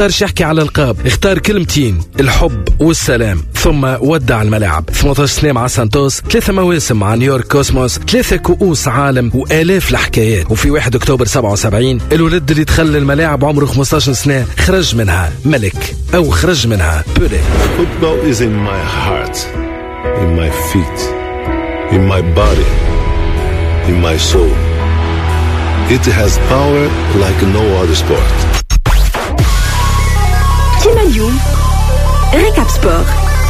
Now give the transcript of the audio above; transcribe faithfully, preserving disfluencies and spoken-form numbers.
اختارش يحكي على القاب، اختار كلمتين: الحب والسلام، ثم ودع الملاعب. ثمانية عشر سنة مع سانتوس، ثلاثة مواسم مع نيويورك كوسموس، ثلاثة كؤوس عالم وآلاف الحكايات. وفي واحد أكتوبر سبعة وسبعين الولد اللي دخل الملاعب عمره خمسة عشر سنة خرج منها ملك، أو خرج منها بولي. Football is in my heart, in my feet, in my body, in my soul. It has power like no other sport. كيما اليوم ريكاب سبور.